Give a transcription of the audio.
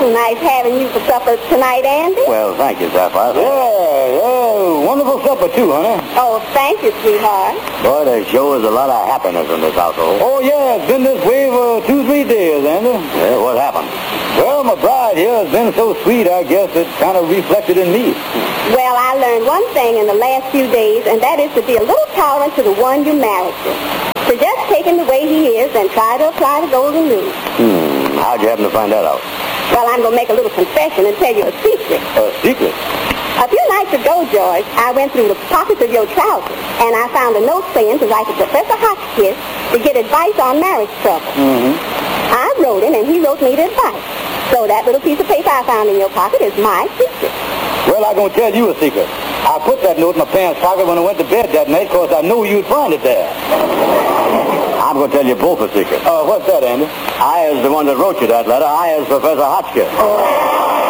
Nice having you for supper tonight, Andy. Well, thank you, Sapphire. Yeah, wonderful supper, too, honey. Oh, thank you, sweetheart. Boy, there sure is a lot of happiness in this household. Oh, yeah, it's been this way for 2-3 days, Andy. Yeah, what happened? Well, my bride here has been so sweet, I guess it kind of reflected in me. Well, I learned one thing in the last few days, and that is to be a little tolerant to the one you married to. So just take him the way he is and try to apply the golden rule. How'd you happen to find that out? Well, I'm going to make a little confession and tell you a secret. A secret? A few nights ago, George, I went through the pockets of your trousers, and I found a note saying to write to Professor Hotchkiss to get advice on marriage trouble. I wrote him, and he wrote me the advice. So that little piece of paper I found in your pocket is my secret. Well, I'm going to tell you a secret. I put that note in my pants pocket when I went to bed that night because I knew you'd find it there. I'm going to tell you both a secret. What's that, Andy? I is the one that wrote you that letter. I is Professor Hotchkiss.